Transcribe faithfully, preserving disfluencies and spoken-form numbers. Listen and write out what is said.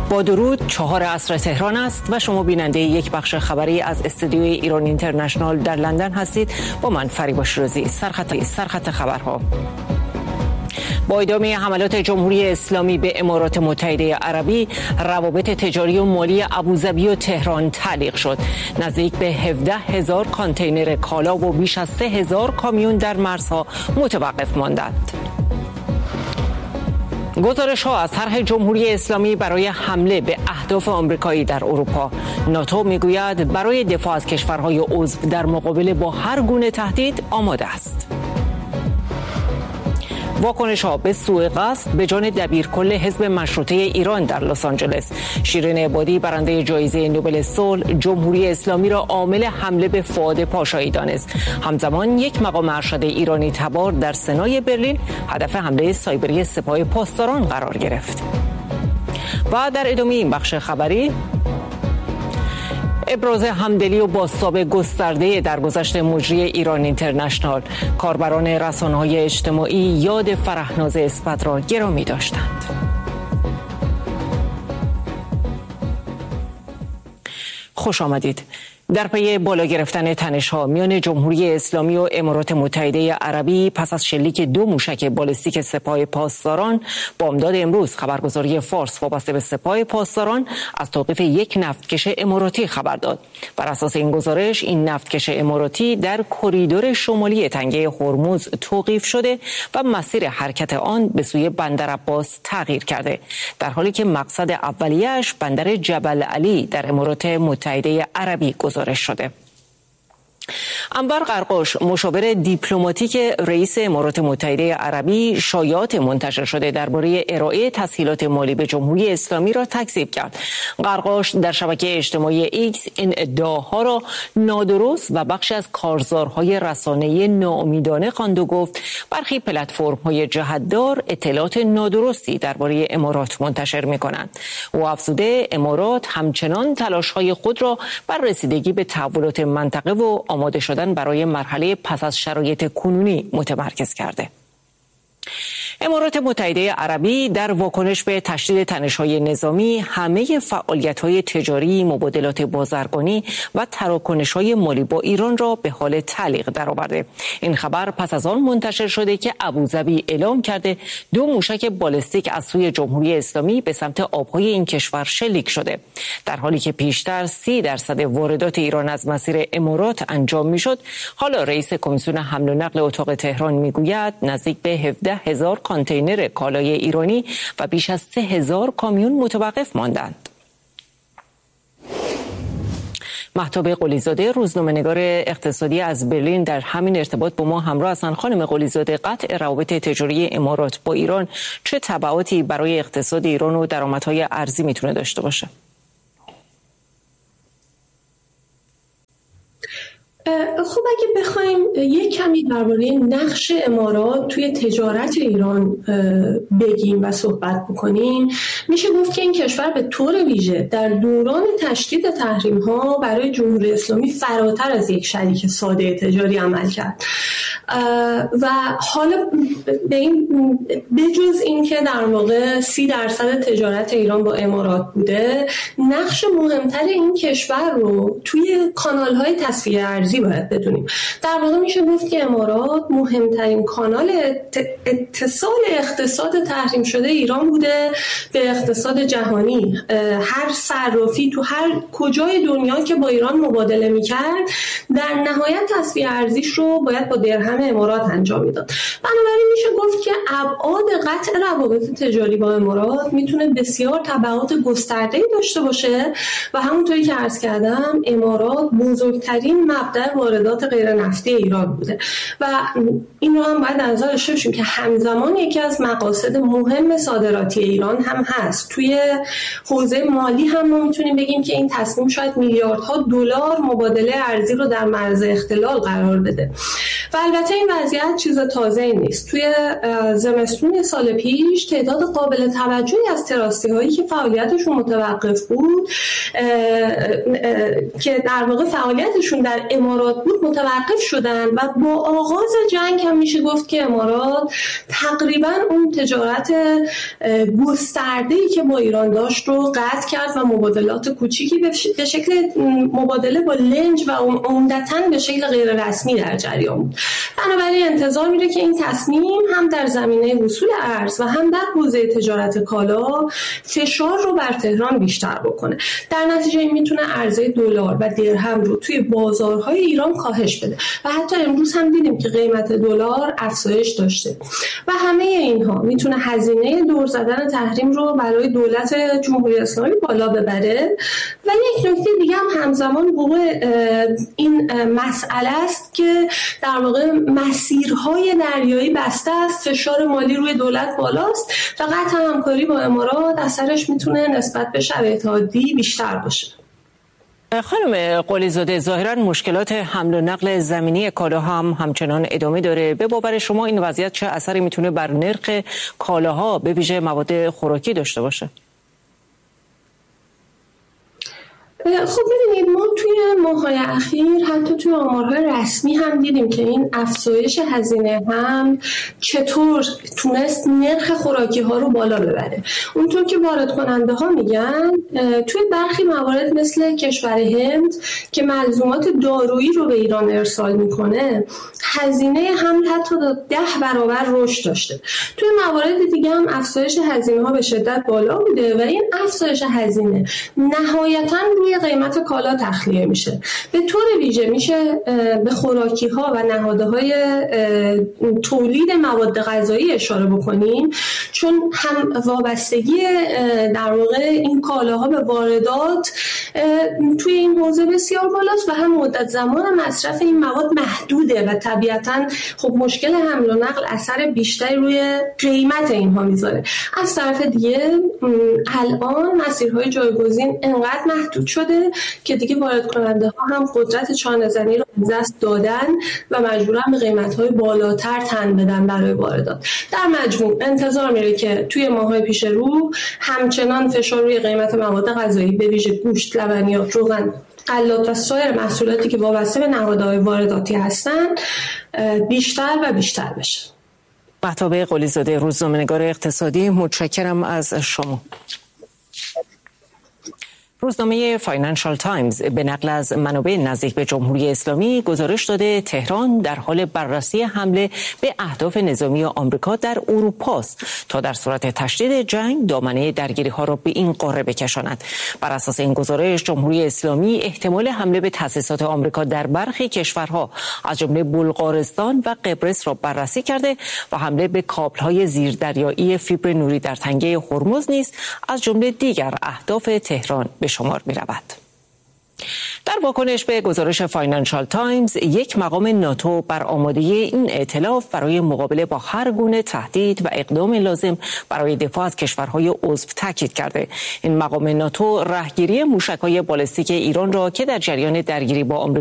با درود، چهار عصر تهران است و شما بیننده یک بخش خبری از استودیوی ایران اینترنشنال در لندن هستید. با من فریبا شیرازی. سرخط سرخط خبرها: با ادامه حملات جمهوری اسلامی به امارات متحده عربی، روابط تجاری و مالی ابوظبی و تهران تعلیق شد. نزدیک به هفده هزار کانتینر کالا و بیش از سه هزار کامیون در مرزها متوقف ماندند. گزارش ها از طرح جمهوری اسلامی برای حمله به اهداف آمریکایی در اروپا. ناتو میگوید برای دفاع از کشورهای عضو در مقابله با هر گونه تهدید آماده است. واکنش ها به سوء قصد به جان دبیرکل حزب مشروطه ایران در لس آنجلس. شیرین عبادی، برنده جایزه نوبل صلح، جمهوری اسلامی را عامل حمله به فؤاد پاشایی دانست. همزمان یک مقام ارشد ایرانی تبار در سنای برلین هدف حمله سایبری سپاه پاسداران قرار گرفت. و در ادامه این بخش خبری، ابراز همدلی و بازتاب گسترده درگذشت مجری ایران اینترنشنال. کاربران رسانه‌های اجتماعی یاد فرهناز اسپد را گرامی داشتند. خوش آمدید. در پی بالا گرفتن تنش‌ها میان جمهوری اسلامی و امارات متحده عربی پس از شلیک دو موشک بالستیک سپاه پاسداران، بامداد امروز خبرگزاری فارس وابسته به سپاه پاسداران از توقیف یک نفتکش اماراتی خبر داد. بر اساس این گزارش، این نفتکش اماراتی در کریدور شمالی تنگه هرمز توقیف شده و مسیر حرکت آن به سوی بندر عباس تغییر کرده، در حالی که مقصد اولیه‌اش بندر جبل علی در امارات متحده عربی گزارش شده. انور قرقاش، مشاور دیپلماتیک رئیس امارات متحده عربی، شایعات منتشر شده درباره ارائه تسهیلات مالی به جمهوری اسلامی را تکذیب کرد. قرقاش در شبکه اجتماعی ایکس این ادعاها را نادرست و بخشی از کارزارهای رسانه‌ای ناامیدانه خواند و گفت برخی پلتفرم‌های جهت‌دار اطلاعات نادرستی درباره امارات منتشر می‌کنند. او افزوده امارات همچنان تلاش‌های خود را بر رسیدگی به تحولات منطقه و آماده شدن برای مرحله پس از شرایط کنونی متمرکز کرده. امارات متحده عربی در واکنش به تشدید تنش‌های نظامی همه فعالیت‌های تجاری، مبادلات بازرگانی و تراکنش‌های مالی با ایران را به حال تعلیق درآورده. این خبر پس از آن منتشر شده که ابوظبی اعلام کرده دو موشک بالستیک از سوی جمهوری اسلامی به سمت آب‌های این کشور شلیک شده، در حالی که پیشتر سی درصد واردات ایران از مسیر امارات انجام می‌شد. حالا رئیس کمیسیون حمل و نقل اتاق تهران میگوید نزدیک به هفده هزار کانتینر کالای ایرانی و بیش از سه هزار کامیون متوقف ماندند. مهتاب قلیزاده، روزنامه‌نگار اقتصادی از برلین، در همین ارتباط با ما همراه هستند. خانم قلیزاده، قطع روابط تجاری امارات با ایران چه تبعاتی برای اقتصاد ایران و درآمدهای ارزی میتونه داشته باشه؟ خب اگه بخوایم یک کمی درباره نقش امارات توی تجارت ایران بگیم و صحبت بکنیم، میشه گفت که این کشور به طور ویژه در دوران تشدید تحریم‌ها برای جمهوری اسلامی فراتر از یک شریک ساده تجاری عمل کرد و حالا به این بجز این که در واقع سی درصد تجارت ایران با امارات بوده، نقش مهمتر این کشور رو توی کانال‌های تسویه ارزی باید بدونیم. در واقع میشه گفت که امارات مهمترین کانال اتصال اقتصاد تحریم شده ایران بوده به اقتصاد جهانی. هر صرافی تو هر کجای دنیا که با ایران مبادله میکرد، در نهایت تسویه ارزیش رو باید با درهم امارات انجام میداد. بنابراین میشه گفت که ابعاد قطع روابط تجاری با امارات میتونه بسیار تبعات گسترده‌ای داشته باشه و همونطوری که عرض کردم امارات بزرگترین مبدأ واردات غیر نفتی ایران بوده و این رو هم باید نظر داشته باشیم که همزمان یکی از مقاصد مهم صادراتی ایران هم هست. توی حوزه مالی هم ما میتونیم بگیم که این تصمیم شاید میلیاردها دلار مبادله ارزی رو در معرض اختلال قرار بده و البته البته این وضعیت چیز تازه‌ای نیست. توی زمستون سال پیش تعداد قابل توجهی از تراستی هایی که فعالیتشون متوقف بود که در واقع فعالیتشون در امارات بود متوقف شدن و با آغاز جنگ هم میشه گفت که امارات تقریبا اون تجارت گسترده‌ای که با ایران داشت رو قطع کرد و مبادلات کوچیکی به شکل مبادله با لنج و عمدتاً به شکل غیر رسمی در جریان بود. بنابراین انتظار میره که این تصمیم هم در زمینه وصول ارز و هم در حوزه تجارت کالا فشار رو بر تهران بیشتر بکنه. در نتیجه این میتونه عرضه دلار و درهم رو توی بازارهای ایران کاهش بده و حتی امروز هم دیدیم که قیمت دلار افزایش داشته و همه اینها میتونه هزینه دور زدن تحریم رو برای دولت جمهوری اسلامی بالا ببره. و یک نکته دیگه هم همزمان وقوع این مسئله است که در واقع مسیرهای دریایی بسته است، فشار مالی روی دولت بالاست و قطع همکاری با امارات اثرش میتونه نسبت به شرایط عادی بیشتر باشه. خانم قلی‌زاده، ظاهراً مشکلات حمل و نقل زمینی کالا هم همچنان ادامه داره. به باور شما این وضعیت چه اثری میتونه بر نرخ کالاها به ویژه مواد خوراکی داشته باشه؟ خب ببینید، ما توی ماه‌های اخیر حتی توی آمارهای رسمی هم دیدیم که این افزایش هزینه هم چطور تونست نرخ خوراکی ها رو بالا ببره. اونطور که وارد کننده ها میگن توی برخی موارد مثل کشور هند که ملزومات دارویی رو به ایران ارسال میکنه، هزینه حمل حتی ده برابر رشد داشته. توی موارد دیگه هم افزایش هزینه ها به شدت بالا بوده و این افزایش هزینه نهایتاً روی قیمت کالا تخلیه میشه. به طور ویژه میشه به خوراکی ها و نهادهای تولید مواد غذایی اشاره بکنیم، چون هم وابستگی در واقع این کالاها به واردات توی این حوزه بسیار بالاست و هم مدت زمان مصرف این مواد محدوده و طبیعتاً خب مشکل حمل و نقل اثر بیشتری روی قیمت اینها میذاره. از طرف دیگه الان مسیرهای جایگزین انقدر محدود شده که دیگه وارد کننده ها هم قدرت چانه‌زنی رو از دست دادن و مجبورن به قیمت‌های بالاتر تن بدن برای واردات. در مجموع انتظار میره که توی ماه‌های پیش رو همچنان فشار روی قیمت مواد غذایی به ویژه گوشت، لبنیات، روغن، غلات و سایر محصولاتی که وابسته به نهادهای وارداتی هستن بیشتر و بیشتر بشه. مهتاب قلی‌زاده، روزنامه‌نگار اقتصادی، متشکرم از شما. روزنامه فاینانشال تایمز به نقل از منابع نزدیک به جمهوری اسلامی گزارش داده تهران در حال بررسی حمله به اهداف نظامی آمریکا در اروپا است تا در صورت تشدید جنگ دامنه درگیری‌ها را به این قاره بکشاند. بر اساس این گزارش جمهوری اسلامی احتمال حمله به تأسیسات آمریکا در برخی کشورها از جمله بلغارستان و قبرس را بررسی کرده و حمله به کابل‌های زیردریایی فیبر نوری در تنگه هرمز نیز از جمله دیگر اهداف تهران به شمار می رود. در واکنش به گزارش فاینانشال تایمز، یک مقام ناتو بر آمادگی این ائتلاف برای مقابله با هر گونه تهدید و اقدام لازم برای دفاع از کشورهای عضو تاکید کرده. این مقام ناتو راهگیری موشک‌های بالستیک ایران را که در جریان درگیری با آمریکا